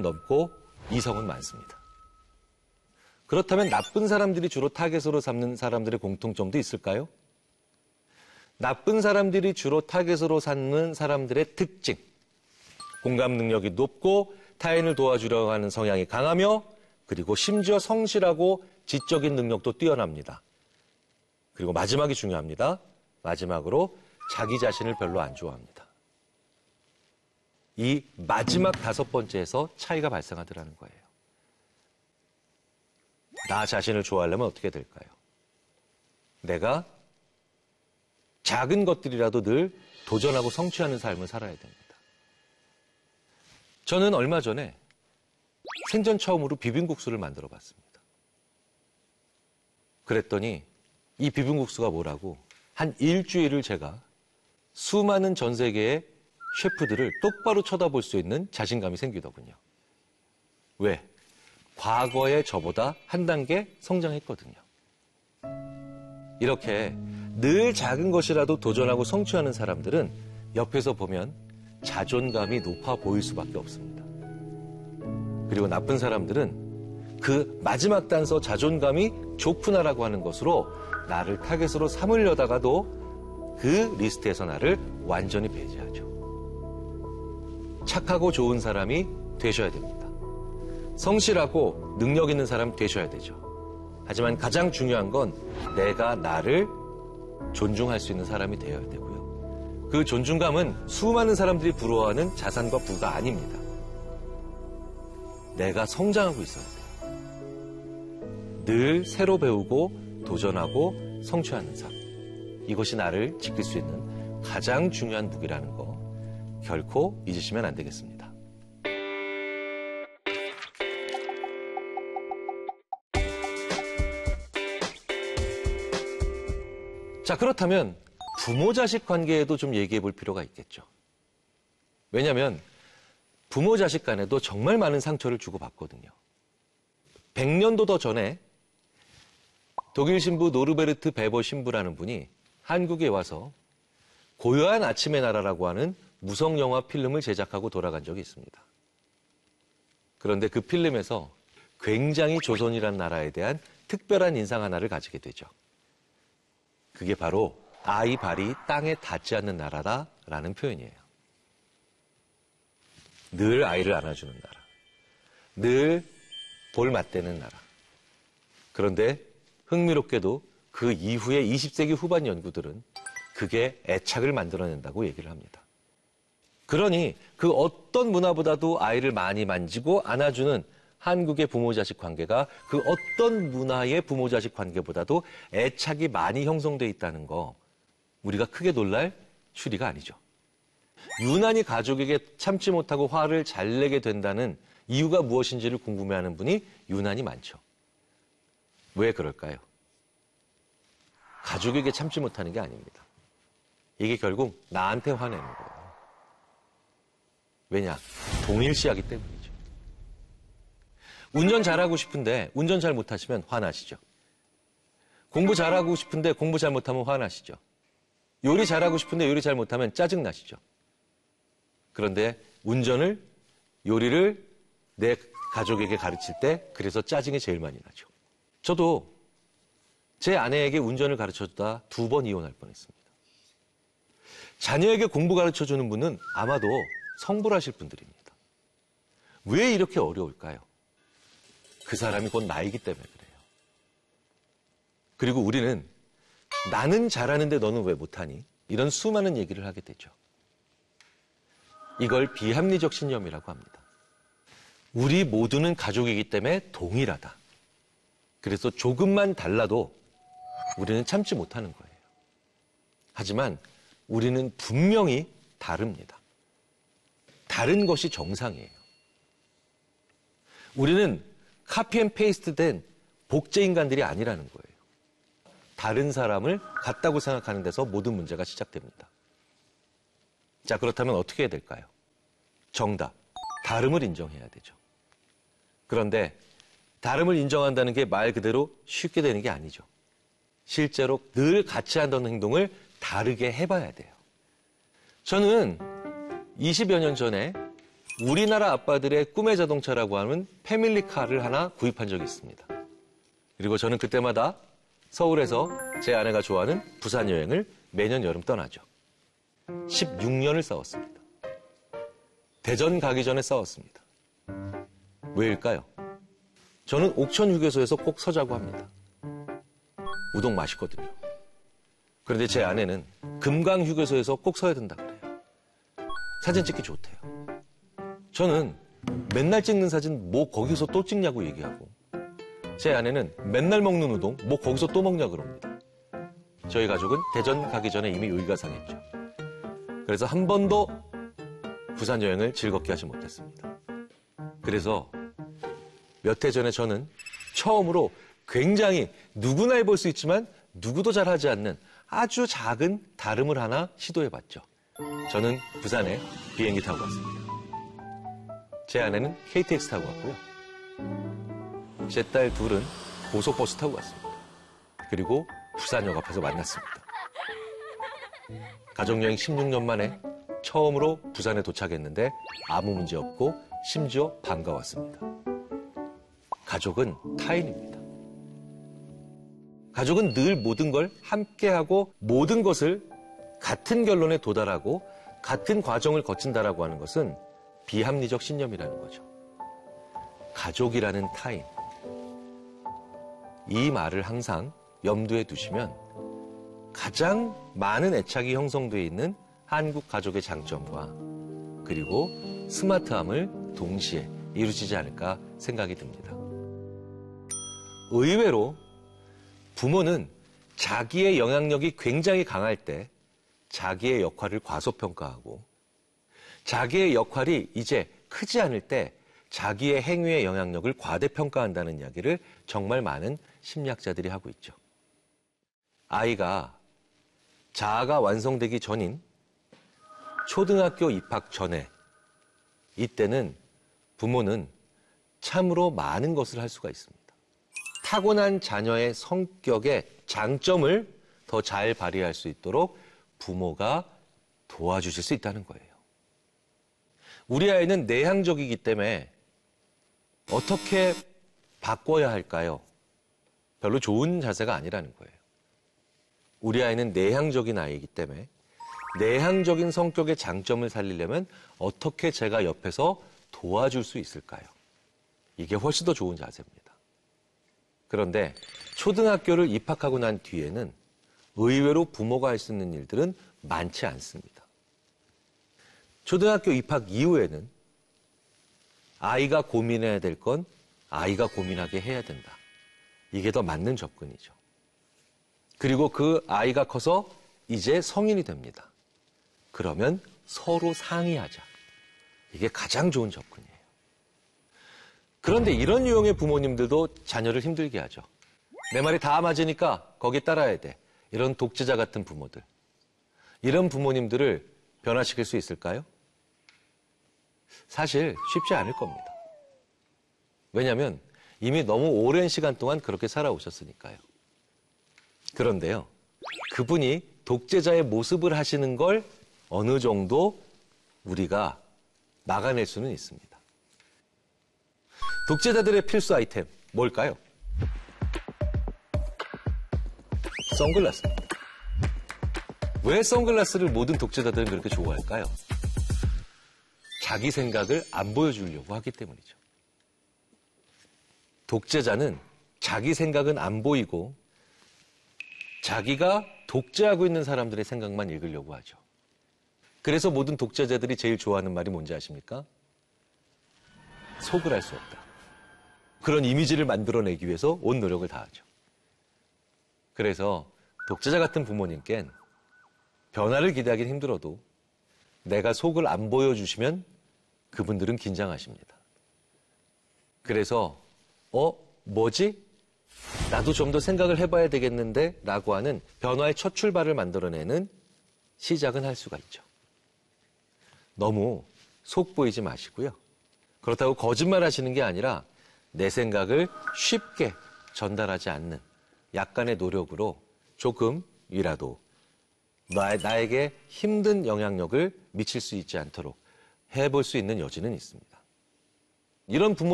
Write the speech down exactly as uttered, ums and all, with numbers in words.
넘고 이성은 많습니다. 그렇다면 나쁜 사람들이 주로 타겟으로 삼는 사람들의 공통점도 있을까요? 나쁜 사람들이 주로 타겟으로 삼는 사람들의 특징. 공감 능력이 높고 타인을 도와주려고 하는 성향이 강하며 그리고 심지어 성실하고 지적인 능력도 뛰어납니다. 그리고 마지막이 중요합니다. 마지막으로 자기 자신을 별로 안 좋아합니다. 이 마지막 다섯 번째에서 차이가 발생하더라는 거예요. 나 자신을 좋아하려면 어떻게 될까요? 내가 작은 것들이라도 늘 도전하고 성취하는 삶을 살아야 됩니다. 저는 얼마 전에 생전 처음으로 비빔국수를 만들어 봤습니다. 그랬더니 이 비빔국수가 뭐라고 한 일주일을 제가 수많은 전 세계의 셰프들을 똑바로 쳐다볼 수 있는 자신감이 생기더군요. 왜? 과거의 저보다 한 단계 성장했거든요. 이렇게 늘 작은 것이라도 도전하고 성취하는 사람들은 옆에서 보면 자존감이 높아 보일 수밖에 없습니다. 그리고 나쁜 사람들은 그 마지막 단서 자존감이 좋구나라고 하는 것으로 나를 타겟으로 삼으려다가도 그 리스트에서 나를 완전히 배제하죠. 착하고 좋은 사람이 되셔야 됩니다. 성실하고 능력 있는 사람 되셔야 되죠. 하지만 가장 중요한 건 내가 나를 존중할 수 있는 사람이 되어야 되고요. 그 존중감은 수많은 사람들이 부러워하는 자산과 부가 아닙니다. 내가 성장하고 있어야 돼요. 늘 새로 배우고 도전하고 성취하는 삶. 이것이 나를 지킬 수 있는 가장 중요한 무기라는 거 결코 잊으시면 안 되겠습니다. 자, 그렇다면 부모-자식 관계에도 좀 얘기해 볼 필요가 있겠죠. 왜냐하면 부모-자식 간에도 정말 많은 상처를 주고받거든요. 백 년도 더 전에 독일 신부 노르베르트 베버 신부라는 분이 한국에 와서 고요한 아침의 나라라고 하는 무성영화 필름을 제작하고 돌아간 적이 있습니다. 그런데 그 필름에서 굉장히 조선이라는 나라에 대한 특별한 인상 하나를 가지게 되죠. 그게 바로 아이 발이 땅에 닿지 않는 나라다라는 표현이에요. 늘 아이를 안아주는 나라. 늘 볼 맞대는 나라. 그런데 흥미롭게도 그 이후의 이십 세기 후반 연구들은 그게 애착을 만들어낸다고 얘기를 합니다. 그러니 그 어떤 문화보다도 아이를 많이 만지고 안아주는 한국의 부모-자식 관계가 그 어떤 문화의 부모-자식 관계보다도 애착이 많이 형성돼 있다는 거 우리가 크게 놀랄 추리가 아니죠. 유난히 가족에게 참지 못하고 화를 잘 내게 된다는 이유가 무엇인지를 궁금해하는 분이 유난히 많죠. 왜 그럴까요? 가족에게 참지 못하는 게 아닙니다. 이게 결국 나한테 화내는 거예요. 왜냐? 동일시하기 때문이죠. 운전 잘하고 싶은데 운전 잘 못하시면 화나시죠. 공부 잘하고 싶은데 공부 잘 못하면 화나시죠. 요리 잘하고 싶은데 요리 잘 못하면 짜증나시죠. 그런데 운전을, 요리를 내 가족에게 가르칠 때 그래서 짜증이 제일 많이 나죠. 저도 제 아내에게 운전을 가르쳐주다 두 번 이혼할 뻔했습니다. 자녀에게 공부 가르쳐주는 분은 아마도 성불하실 분들입니다. 왜 이렇게 어려울까요? 그 사람이 곧 나이기 때문에 그래요. 그리고 우리는 나는 잘하는데 너는 왜 못하니? 이런 수많은 얘기를 하게 되죠. 이걸 비합리적 신념이라고 합니다. 우리 모두는 가족이기 때문에 동일하다. 그래서 조금만 달라도 우리는 참지 못하는 거예요. 하지만 우리는 분명히 다릅니다. 다른 것이 정상이에요. 우리는 카피 앤 페이스트 된 복제 인간들이 아니라는 거예요. 다른 사람을 같다고 생각하는 데서 모든 문제가 시작됩니다. 자, 그렇다면 어떻게 해야 될까요? 정답, 다름을 인정해야 되죠. 그런데 다름을 인정한다는 게 말 그대로 쉽게 되는 게 아니죠. 실제로 늘 같이 하던 행동을 다르게 해봐야 돼요. 저는 이십여 년 전에 우리나라 아빠들의 꿈의 자동차라고 하는 패밀리카를 하나 구입한 적이 있습니다. 그리고 저는 그때마다 서울에서 제 아내가 좋아하는 부산 여행을 매년 여름 떠나죠. 십육 년을 싸웠습니다. 대전 가기 전에 싸웠습니다. 왜일까요? 저는 옥천 휴게소에서 꼭 서자고 합니다. 우동 맛있거든요. 그런데 제 아내는 금강 휴게소에서 꼭 서야 된다 그래요. 사진 찍기 좋대요. 저는 맨날 찍는 사진 뭐 거기서 또 찍냐고 얘기하고, 제 아내는 맨날 먹는 우동 뭐 거기서 또 먹냐 그럽니다. 저희 가족은 대전 가기 전에 이미 의가 상했죠. 그래서 한 번도 부산 여행을 즐겁게 하지 못했습니다. 그래서 몇 해 전에 저는 처음으로 굉장히 누구나 해볼 수 있지만 누구도 잘하지 않는 아주 작은 다름을 하나 시도해봤죠. 저는 부산에 비행기 타고 갔습니다. 제 아내는 케이티엑스 타고 갔고요. 제 딸 둘은 고속버스 타고 갔습니다. 그리고 부산역 앞에서 만났습니다. 가족여행 십육 년 만에 처음으로 부산에 도착했는데 아무 문제 없고 심지어 반가웠습니다. 가족은 타인입니다. 가족은 늘 모든 걸 함께하고 모든 것을 같은 결론에 도달하고 같은 과정을 거친다라고 하는 것은 비합리적 신념이라는 거죠. 가족이라는 타인. 이 말을 항상 염두에 두시면 가장 많은 애착이 형성되어 있는 한국 가족의 장점과 그리고 스마트함을 동시에 이루어지지 않을까 생각이 듭니다. 의외로 부모는 자기의 영향력이 굉장히 강할 때 자기의 역할을 과소평가하고 자기의 역할이 이제 크지 않을 때 자기의 행위의 영향력을 과대평가한다는 이야기를 정말 많은 심리학자들이 하고 있죠. 아이가 자아가 완성되기 전인 초등학교 입학 전에 이때는 부모는 참으로 많은 것을 할 수가 있습니다. 타고난 자녀의 성격의 장점을 더 잘 발휘할 수 있도록 부모가 도와주실 수 있다는 거예요. 우리 아이는 내향적이기 때문에 어떻게 바꿔야 할까요? 별로 좋은 자세가 아니라는 거예요. 우리 아이는 내향적인 아이이기 때문에 내향적인 성격의 장점을 살리려면 어떻게 제가 옆에서 도와줄 수 있을까요? 이게 훨씬 더 좋은 자세입니다. 그런데 초등학교를 입학하고 난 뒤에는 의외로 부모가 할 수 있는 일들은 많지 않습니다. 초등학교 입학 이후에는 아이가 고민해야 될 건 아이가 고민하게 해야 된다. 이게 더 맞는 접근이죠. 그리고 그 아이가 커서 이제 성인이 됩니다. 그러면 서로 상의하자. 이게 가장 좋은 접근이에요. 그런데 이런 유형의 부모님들도 자녀를 힘들게 하죠. 내 말이 다 맞으니까 거기 따라야 돼. 이런 독재자 같은 부모들. 이런 부모님들을 변화시킬 수 있을까요? 사실 쉽지 않을 겁니다. 왜냐하면 이미 너무 오랜 시간 동안 그렇게 살아오셨으니까요. 그런데요, 그분이 독재자의 모습을 하시는 걸 어느 정도 우리가 막아낼 수는 있습니다. 독재자들의 필수 아이템, 뭘까요? 선글라스입니다. 왜 선글라스를 모든 독재자들은 그렇게 좋아할까요? 자기 생각을 안 보여주려고 하기 때문이죠. 독재자는 자기 생각은 안 보이고 자기가 독재하고 있는 사람들의 생각만 읽으려고 하죠. 그래서 모든 독재자들이 제일 좋아하는 말이 뭔지 아십니까? 속을 알 수 없다. 그런 이미지를 만들어내기 위해서 온 노력을 다하죠. 그래서 독재자 같은 부모님께는 변화를 기대하기는 힘들어도 내가 속을 안 보여주시면 그분들은 긴장하십니다. 그래서 어? 뭐지? 나도 좀 더 생각을 해봐야 되겠는데? 라고 하는 변화의 첫 출발을 만들어내는 시작은 할 수가 있죠. 너무 속 보이지 마시고요. 그렇다고 거짓말 하시는 게 아니라 내 생각을 쉽게 전달하지 않는 약간의 노력으로 조금이라도 나, 나에게 힘든 영향력을 미칠 수 있지 않도록 해볼 수 있는 여지는 있습니다. 이런 부모